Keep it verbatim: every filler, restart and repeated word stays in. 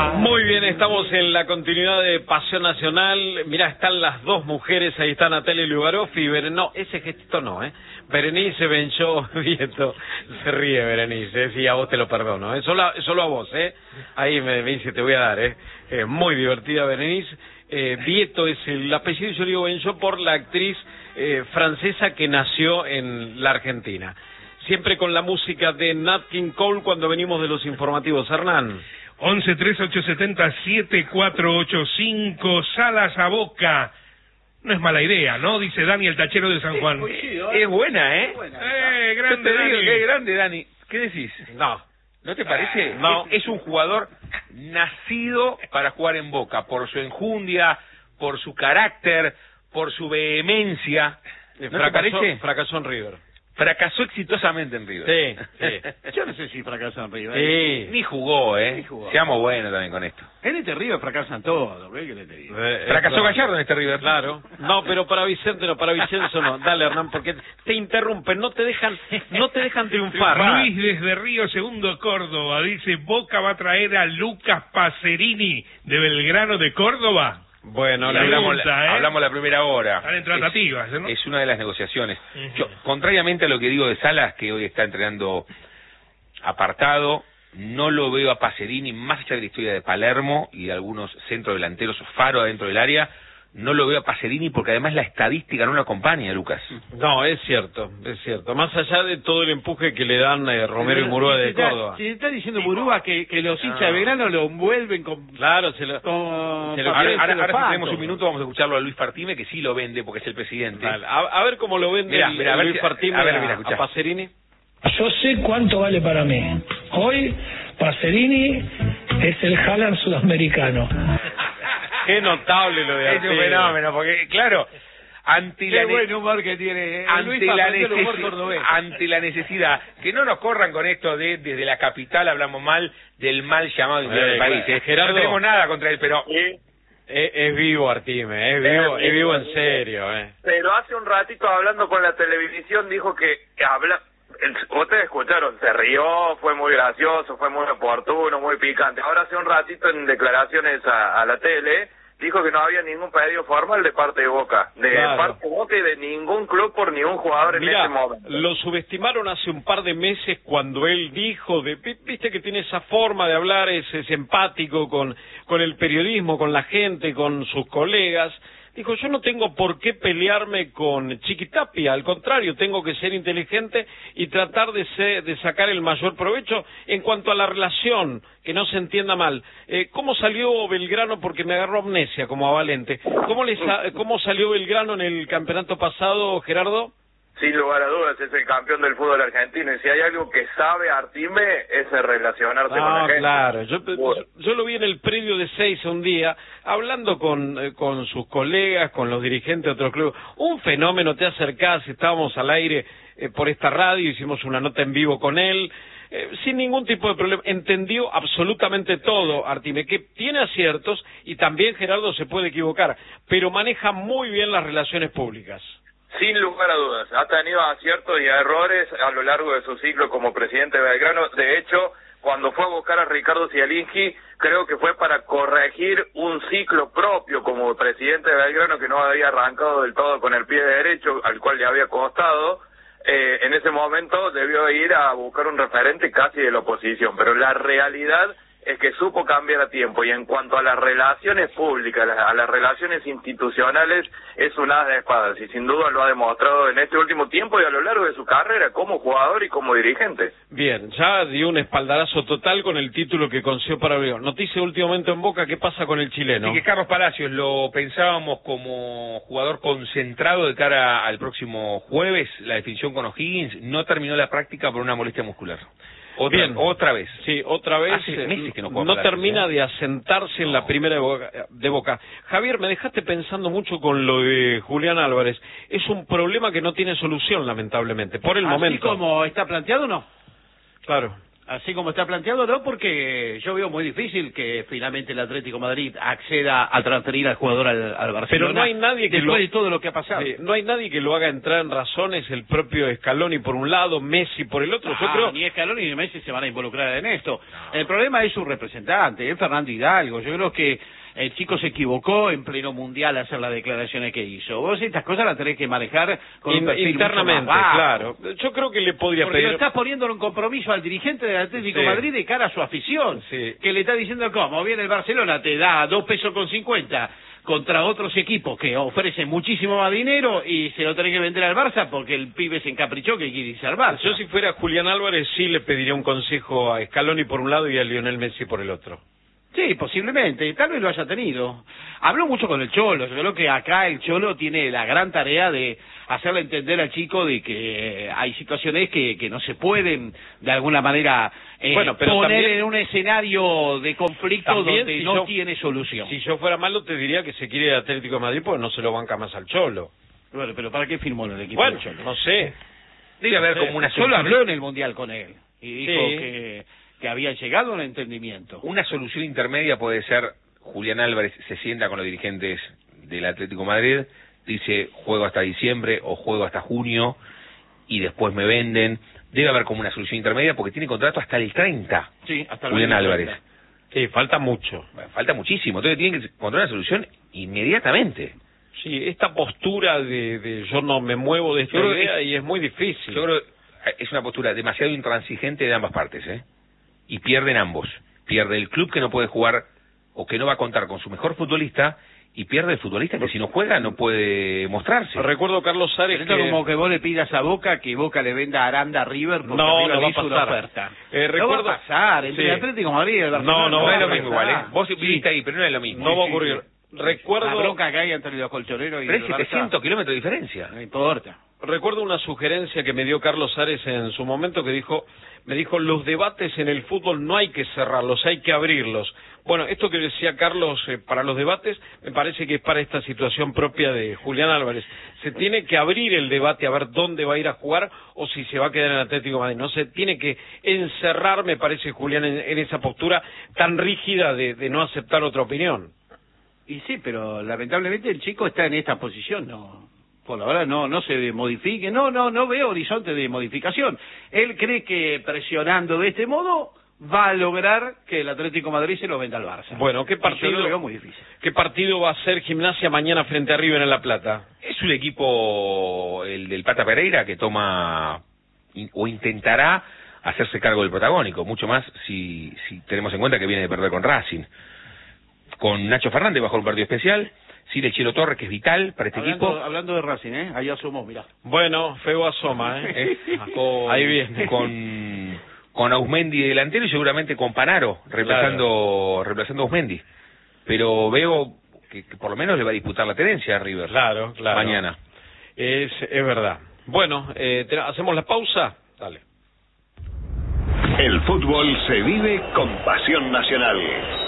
Muy bien, estamos en la continuidad de Pasión Nacional. Mirá, están las dos mujeres, ahí está Natalia Lugaroff y Berenice. No, ese gestito no, ¿eh? Berenice Benchó Vieto. Se ríe Berenice, ¿eh? Sí, a vos te lo perdono, ¿eh? Solo, solo a vos, ¿eh? Ahí me, me dice, te voy a dar, ¿eh? eh muy divertida Berenice. Eh, Vieto es el apellido, yo digo Benchó por la actriz eh, francesa que nació en la Argentina. Siempre con la música de Nat King Cole cuando venimos de los informativos. Hernán. once tres ocho siete cero siete cuatro ocho cinco, Salas a Boca. No es mala idea, ¿no? Dice Dani, el tachero de San Juan. Es buena, ¿eh? Es buena, eh, grande, Yo te digo Dani. que es grande, Dani. ¿Qué decís? No. ¿No te parece? No. Es, es un jugador nacido para jugar en Boca, por su enjundia, por su carácter, por su vehemencia. ¿No te fracasó, parece? fracasó en River. Fracasó exitosamente en River. Sí, sí. Yo no sé si fracasan River. Sí. Ni jugó, ¿eh? Ni jugó. Seamos buenos también con esto. En este River fracasan todos, ¿ves qué le te digo? Eh, Fracasó claro. Gallardo en este River. Claro. No, pero para Vicente no, para Vicenzo no. Dale, Hernán, porque te interrumpen, no te dejan, no te dejan triunfar. Luis desde Río Segundo, Córdoba, dice, Boca va a traer a Lucas Pacerini de Belgrano de Córdoba. Bueno, Y la hablamos, pregunta, la, ¿eh? hablamos la primera hora. Están en tratativas, es, ¿no? es una de las negociaciones. Uh-huh. Yo, contrariamente a lo que digo de Salas, que hoy está entrenando apartado, no lo veo a Pacerini, más allá de la historia de Palermo y de algunos centrodelanteros faro adentro del área, no lo veo a Pacerini porque además la estadística no lo acompaña, Lucas. No, es cierto, es cierto. Más allá de todo el empuje que le dan eh, Romero y Murúa de está, Córdoba. Si está diciendo Murúa que, que los hinchas Ah. de Belgrano lo envuelven con... Claro, se lo... con Se lo Ahora, quiere- ahora, papeles ahora si celofán, tenemos un todo. minuto vamos a escucharlo a Luis Partime, que sí lo vende porque es el presidente. Dale, A, a ver cómo lo vende Mirá, el- mirá, a ver Luis si- Partime a ver, a, mirá, escuchá. a Pacerini. Yo sé cuánto vale para mí. Hoy, Pacerini es el Haaland sudamericano. Qué notable lo de Es un Artime. fenómeno, porque claro, ante Qué la, ne- buen humor que tiene. eh. ante, Luis la aprendió el humor necesi- cordobés. ante la necesidad, que no nos corran con esto de desde la capital hablamos mal del mal llamado interior Eh, del país. claro. eh. Gerardo. No tenemos nada contra él, pero Es, es vivo Artime, es vivo, es vivo en serio. Eh. Pero hace un ratito hablando con la televisión dijo que, que habla, el- ustedes escucharon, se rió, fue muy gracioso, fue muy oportuno, muy picante. Ahora hace un ratito en declaraciones a, a la tele dijo que no había ningún pedido formal de parte de Boca, de Claro. parte de Boca y de ningún club por ningún jugador en Mirá, este momento. lo subestimaron hace un par de meses cuando él dijo, de, vi- viste que tiene esa forma de hablar, es, es empático con, con el periodismo, con la gente, con sus colegas. Dijo, yo no tengo por qué pelearme con Chiquitapia, al contrario, tengo que ser inteligente y tratar de, ser, de sacar el mayor provecho en cuanto a la relación, que no se entienda mal. Eh, ¿Cómo salió Belgrano? Porque me agarró amnesia, como a Valente. ¿Cómo, le sa- ¿Cómo salió Belgrano en el campeonato pasado, Gerardo? Sin lugar a dudas es el campeón del fútbol argentino y si hay algo que sabe Artime es el relacionarse con la No, gente. claro. Yo, Bueno. yo lo vi en el predio de Seiza un día, hablando con, eh, con sus colegas, con los dirigentes de otros clubes. Un fenómeno, te acercás, estábamos al aire eh, por esta radio, hicimos una nota en vivo con él, eh, sin ningún tipo de problema. Entendió absolutamente todo, Artime, que tiene aciertos y también Gerardo se puede equivocar, pero maneja muy bien las relaciones públicas. Sin lugar a dudas, ha tenido aciertos y errores a lo largo de su ciclo como presidente de Belgrano. De hecho, cuando fue a buscar a Ricardo Zielinski, creo que fue para corregir un ciclo propio como presidente de Belgrano que no había arrancado del todo con el pie derecho, al cual le había costado. Eh, en ese momento debió ir a buscar un referente casi de la oposición, pero la realidad es que supo cambiar a tiempo, y en cuanto a las relaciones públicas, a las relaciones institucionales, es un as de espadas, y sin duda lo ha demostrado en este último tiempo y a lo largo de su carrera como jugador y como dirigente. Bien, ya dio un espaldarazo total con el título que consiguió para Belgrano. Noticia de último momento en Boca, ¿qué pasa con el chileno? sí que Carlos Palacios lo pensábamos como jugador concentrado de cara al próximo jueves, la definición con O'Higgins, no terminó la práctica por una molestia muscular. Otra, Bien. otra vez. Sí, otra vez. Hace eh, meses que no juega no Palacios, termina ¿eh? de asentarse en la primera de Boca, de Boca. Javier, me dejaste pensando mucho con lo de Julián Álvarez. Es un problema que no tiene solución, lamentablemente, por el Así momento. como está planteado, no. Claro. Así como está planteado, no, porque yo veo muy difícil que finalmente el Atlético de Madrid acceda a transferir al jugador al, al Barcelona. Pero no hay nadie que después lo, de todo lo que ha pasado. Sí, no hay nadie que lo haga entrar en razones, el propio Scaloni por un lado, Messi por el otro. Ah, Yo creo ni Scaloni ni Messi se van a involucrar en esto. No. El problema es su representante, es Fernando Hidalgo. Yo creo que el chico se equivocó en pleno mundial a hacer las declaraciones que hizo. Vos estas cosas las tenés que manejar con In, un perfil internamente, mucho más bajo. claro. Yo creo que le podría Porque pedir... lo estás poniendo en un compromiso al dirigente del Atlético de Sí. Madrid de cara a su afición. Sí. Que le está diciendo cómo viene el Barcelona, te da dos pesos con cincuenta contra otros equipos que ofrecen muchísimo más dinero y se lo tenés que vender al Barça porque el pibe se encaprichó que quiere irse al Barça. Yo si fuera Julián Álvarez sí le pediría un consejo a Scaloni por un lado y a Lionel Messi por el otro. Sí, posiblemente, tal vez lo haya tenido. Habló mucho con el Cholo, yo creo que acá el Cholo tiene la gran tarea de hacerle entender al chico de que hay situaciones que, que no se pueden de alguna manera eh, bueno, pero poner también, en un escenario de conflicto también, donde si no yo, tiene solución. Si yo fuera malo te diría que se quiere ir al Atlético de Madrid porque no se lo banca más al Cholo. Bueno, pero ¿para qué firmó en el equipo Bueno, del Cholo? no sé. Debe haber Sí, como una Solo solución, habló en el Mundial con él y dijo Sí. que, que habían llegado a un entendimiento. una solución intermedia puede ser Julián Álvarez se sienta con los dirigentes del Atlético de Madrid, dice juego hasta diciembre o juego hasta junio y después me venden. Debe haber como una solución intermedia porque tiene contrato hasta el treinta. Sí, hasta el Julián veinte. Álvarez. Sí, falta mucho. Bueno, falta muchísimo, entonces tienen que encontrar una solución inmediatamente. Sí, esta postura de, de yo no me muevo de esta Yo creo que idea es- y es muy difícil. Yo creo que es una postura demasiado intransigente de ambas partes, ¿eh? Y pierden ambos. Pierde el club que no puede jugar o que no va a contar con su mejor futbolista y pierde el futbolista que si no juega no puede mostrarse. Recuerdo Carlos Sares Esto que... es como que vos le pidas a Boca que Boca le venda a Aranda a River porque No, River no va a hizo una pasar. oferta. Eh, No recuerdo- va a pasar, entre Sí. el Atlético de Madrid y el Barcelona. No, no, No, va es a lo pasar. mismo igual, ¿eh? Vos viviste ahí, pero no es lo mismo. No va a sí, ocurrir. sí. Recuerdo... La bronca que hay entre los colchoneros y Pero el es Barça, setecientos kilómetros de diferencia. no importa. Recuerdo una sugerencia que me dio Carlos Ares en su momento que dijo, me dijo, los debates en el fútbol no hay que cerrarlos, hay que abrirlos. Bueno, esto que decía Carlos eh, para los debates, me parece que es para esta situación propia de Julián Álvarez. Se tiene que abrir el debate a ver dónde va a ir a jugar o si se va a quedar en Atlético de Madrid. No se tiene que encerrar, me parece, Julián, en, en esa postura tan rígida de, de no aceptar otra opinión. Y sí, pero lamentablemente el chico está en esta posición, no. Por la verdad no no se modifique, no, no, no veo horizonte de modificación. Él cree que presionando de este modo va a lograr que el Atlético de Madrid se lo venda al Barça. Bueno, ¿qué Y yo partido, lo veo muy difícil. ¿qué partido va a ser Gimnasia mañana frente a River en La Plata? Es un equipo, el del Pata Pereira, que toma in- o intentará hacerse cargo del protagónico, mucho más si, si tenemos en cuenta que viene de perder con Racing. Con Nacho Fernández bajo un partido especial, sin el Chelo Torres, que es vital para este Hablando, equipo. hablando de Racing, ¿eh? Ahí asomó, mirá. Bueno, feo asoma, ¿eh? ¿eh? Con, Ahí viene. Con, con Ausmendi de delantero y seguramente con Panaro reemplazando, reemplazando a Ausmendi. Pero veo que, que por lo menos le va a disputar la tenencia a River. Claro, claro. Mañana. Es, es verdad. Bueno, eh, te- ¿hacemos la pausa? Dale. El fútbol se vive con pasión nacional.